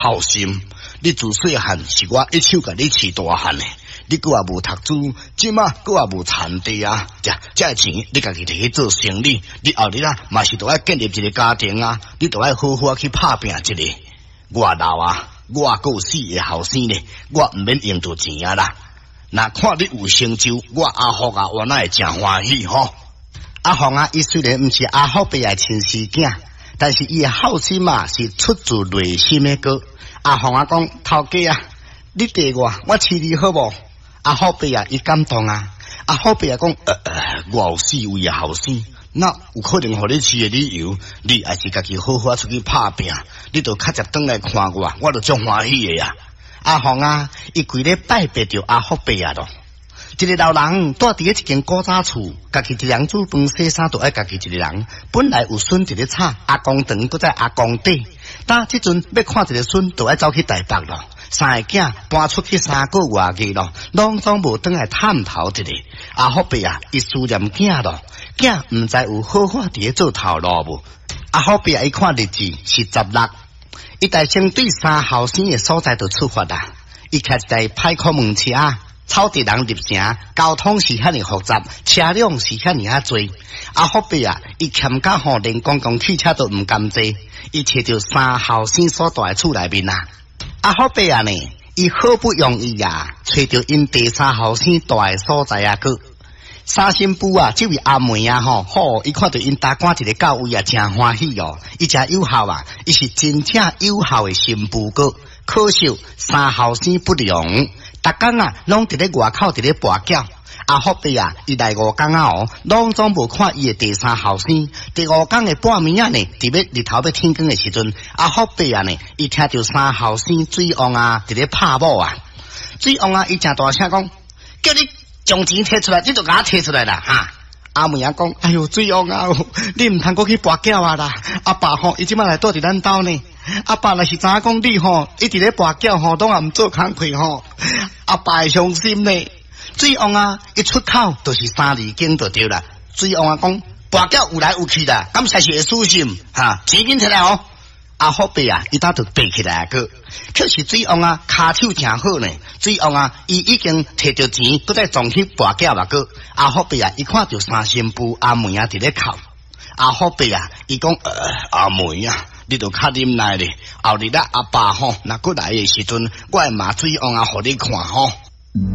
好心，你自细汉是我一手甲你饲大汉的，你佫也无读书，即马佫也无田地啊，这钱你家己摕去做生意，你后日啊嘛是都要建立一个家庭啊，你都要好好去打拼一个。我老啊，我佫有4个后生呢，我毋免用到钱啊啦。若看你有成就，我阿福啊，我那会真欢喜吼。阿福啊，伊虽然毋是阿福伯的亲生囝，但是伊的好心嘛是出自内心的歌。阿福啊讲，头家啊，你对我饲你好无？阿福伯啊，伊感动啊。阿福伯啊讲，我有4位的后生，那有可能互你饲的理由，你还是家己好好出去打拼，你就较接转来看我就足欢喜的呀。阿福啊，伊规日拜拜着阿福伯啊咯。一个老人住伫一间古早厝，家己一人煮饭洗衫都爱家己一个人。本来有孙伫咧炒，阿公长搁在阿公底。但即阵要看一个孙，都爱走去台北咯。3个囝搬出去3个月咯，拢总无转来探头一个。阿福伯啊，伊思念囝咯，囝毋知有好好伫咧做头路无？阿福伯啊，伊看日子是16，伊大先对3后生的所在就出发啦。伊徛在歹科门车。草地人入城，交通是遐尼复杂，车辆是遐尼多。阿福伯啊，伊欠甲吼，连公共汽车都毋甘坐，伊找着3后生所住的厝内面啊。阿福伯啊呢，伊好不容易啊，找着因第3后生住的所在啊个。三新妇啊，这位阿妹啊吼，好，伊看到因大官一个到位啊，真欢喜哦。伊真有效啊，伊是真正有效的新妇个。可惜3后生不良。逐工啊，拢伫咧外口伫咧跋筊。阿福伯啊，伊来5工啊哦，拢总无看伊的第3后生。第5工的半暝啊呢，伫要日头要天光的时阵，阿福伯啊呢，伊听到3后生水王啊伫咧拍舞啊。水王啊，伊真大声讲，叫你将钱摕出来，你就甲我摕出来啦哈。阿妹啊讲，哎哟，水王啊，你毋通过去跋筊啊啦。阿爸吼，伊即摆来住伫咱兜呢。阿爸若是知影讲你吼，一直咧跋筊吼，拢也毋做工课吼，阿爸会伤心呢。水王啊，一出口就是3字经就对啦。水王啊讲，跋筊有来有去啦，敢才是会死心哈，钱紧出来哦。阿福伯啊，伊搭就爬起来个，可是水王啊，骹手真好呢。水王啊，伊已经摕着钱，搁再撞去跋筊嘛个。阿福伯啊，伊看着3新妇阿妹啊伫咧哭。阿福伯啊，伊讲阿妹啊，你著较忍耐咧。后日啊，阿爸吼，若过来的时阵，我会骂水王啊，互你看吼。